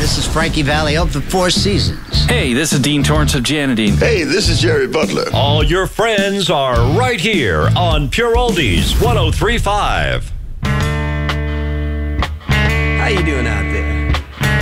this is Frankie Valli of the Four Seasons. Hey, this is Dean Torrance of Janadine. Hey, this is Jerry Butler. All your friends are right here on Pure Oldies 103.5. How you doing out there?